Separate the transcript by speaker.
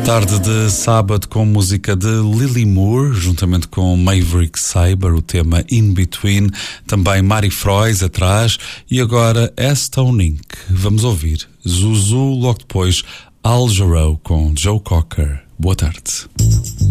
Speaker 1: Tarde de sábado com música de Lily Moore, juntamente com Maverick Sabre, o tema In Between, também Mari Frois atrás e agora Stone Inc. Vamos ouvir Zuzu, logo depois Al Jarreau com Joe Cocker. Boa tarde.